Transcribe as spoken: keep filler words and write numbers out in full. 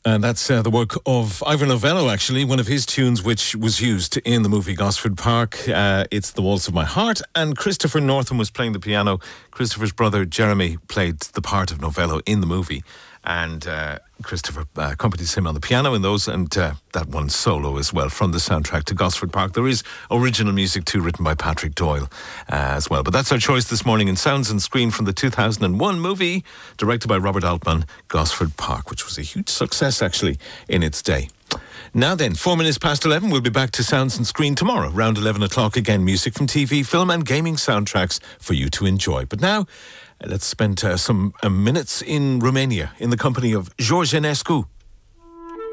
And that's uh, the work of Ivor Novello, actually, one of his tunes which was used in the movie Gosford Park. Uh, it's The Waltz of My Heart, and Christopher Northam was playing the piano. Christopher's brother Jeremy played the part of Novello in the movie, and uh, Christopher uh, accompanies him on the piano in those, and uh, that one solo as well from the soundtrack to Gosford Park. There is original music too, written by Patrick Doyle uh, as well. But that's our choice this morning in Sounds and Screen from the two thousand one movie, directed by Robert Altman, Gosford Park, which was a huge success actually in its day. Now then, four minutes past eleven, we'll be back to Sounds and Screen tomorrow, around eleven o'clock again. Music from T V, film and gaming soundtracks for you to enjoy. But now, let's spend uh, some uh, minutes in Romania in the company of George Enescu.